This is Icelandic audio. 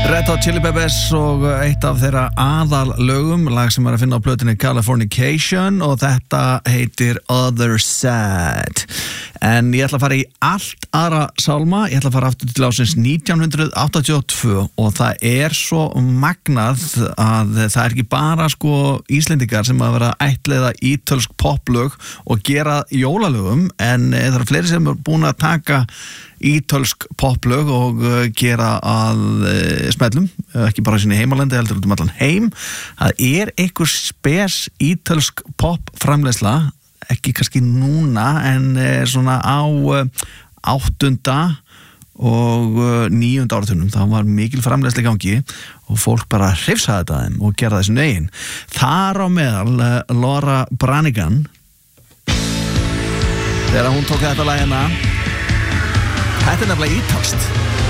Red Hot Chili Peppers og eitt af þeirra aðallögum, lag sem að finna á plötunni Californication og þetta heitir Other Side. En ég ætla að fara í allt aðra sálma, ég ætla að fara aftur til ásins 1982 og það er svo magnað að það er ekki bara sko Íslendingar sem að vera ættleiða ítölsk poplög og gera jólalögum, en það eru fleiri sem er búin að taka ítölsk poplög og gera að smellum, ekki bara sinni heimalandi heldur út allan heim. Það er einhver spes ítölsk popframleiðsla, ekki kannski núna en svona á 8. og 9. áratugnum. Það var mikil framleiðsla í gangi og fólk bara hrifsaði þetta þeim og gera þessum eigin. Þar á meðal Laura Branigan, þegar hún tók þetta lag hérna. Þetta er nefnilega ítalskt.